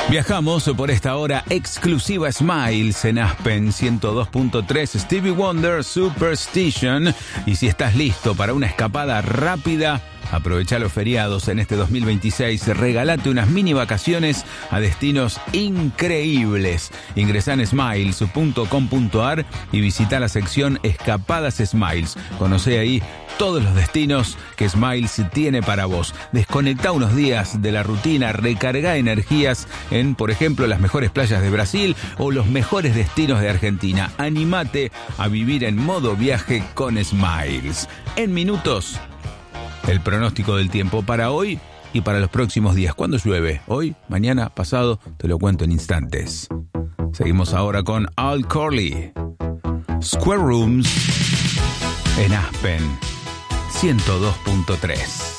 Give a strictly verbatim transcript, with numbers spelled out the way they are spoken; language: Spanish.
Viajamos por esta hora exclusiva Smiles en Aspen ciento dos punto tres, Stevie Wonder, Superstition. Y si estás listo para una escapada rápida, aprovecha los feriados en este dos mil veintiséis, regalate unas mini vacaciones a destinos increíbles. Ingresá en smiles punto com punto a r y visita la sección Escapadas Smiles. Conocé ahí todos los destinos que Smiles tiene para vos. Desconectá unos días de la rutina, recargá energías en, por ejemplo, las mejores playas de Brasil o los mejores destinos de Argentina. Animate a vivir en modo viaje con Smiles. En minutos, el pronóstico del tiempo para hoy y para los próximos días. ¿Cuándo llueve? Hoy, mañana, pasado, te lo cuento en instantes. Seguimos ahora con Al Corley, Square Rooms en Aspen ciento dos punto tres.